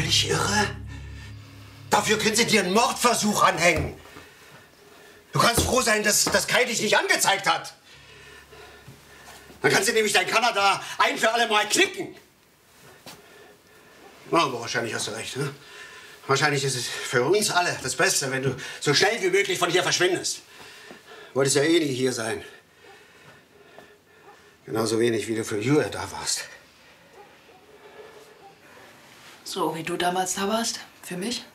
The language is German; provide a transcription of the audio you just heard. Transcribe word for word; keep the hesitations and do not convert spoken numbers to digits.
völlig irre? Dafür können sie dir einen Mordversuch anhängen. Du kannst froh sein, dass, dass Kai dich nicht angezeigt hat. Dann kannst du nämlich dein Kanada ein für alle Mal knicken. Na, aber wahrscheinlich hast du recht. Ne? Wahrscheinlich ist es für uns alle das Beste, wenn du so schnell wie möglich von hier verschwindest. Du wolltest ja eh nie hier sein. Genauso wenig, wie du für Jure da warst. So wie du damals da warst? Für mich?